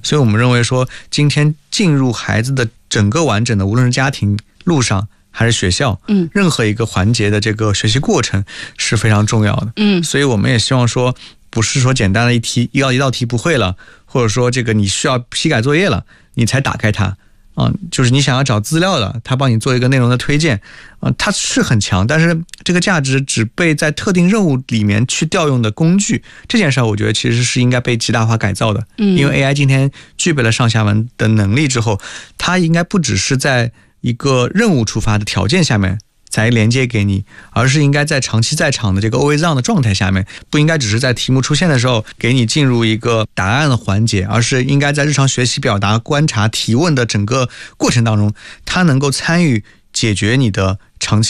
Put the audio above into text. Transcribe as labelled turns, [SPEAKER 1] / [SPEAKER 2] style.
[SPEAKER 1] 所以我们认为说，今天进入孩子的整个完整的，无论是家庭、路上还是学校，任何一个环节的这个学习过程是非常重要的。所以我们也希望说，不是说简单的一道题不会了，或者说这个你需要批改作业了，你才打开它。就是你想要找资料了，他帮你做一个内容的推荐，它是很强，但是这个价值只被在特定任务里面去调用的工具，这件事我觉得其实是应该被极大化改造的。因为 AI 今天具备了上下文的能力之后，它应该不只是在一个任务出发的条件下面才连接给你，而是应该在长期在场的这个 always on 的状态下面，不应该只是在题目出现的时候给你进入一个答案的环节，而是应该在日常学习、表达、观察、提问的整个过程当中，它能够参与解决你的长期